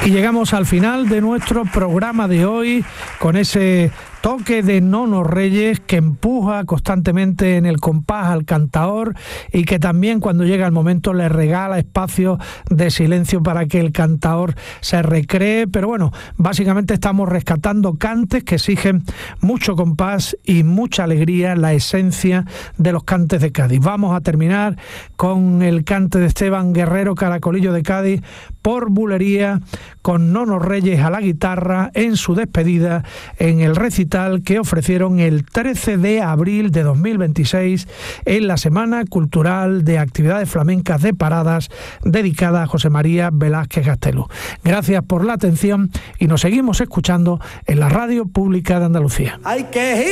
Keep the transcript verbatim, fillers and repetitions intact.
Y llegamos al final de nuestro programa de hoy con ese toque de Nono Reyes que empuja constantemente en el compás al cantaor y que también cuando llega el momento le regala espacio de silencio para que el cantaor se recree. Pero bueno, básicamente estamos rescatando cantes que exigen mucho compás y mucha alegría, la esencia de los cantes de Cádiz. Vamos a terminar con el cante de Esteban Guerrero, Caracolillo de Cádiz, por bulería, con Nono Reyes a la guitarra en su despedida en el recital que ofrecieron el trece de abril de dos mil veintiséis en la Semana Cultural de Actividades Flamencas de Paradas dedicada a José María Velázquez Gastelu. Gracias por la atención y nos seguimos escuchando en la Radio Pública de Andalucía. Hay que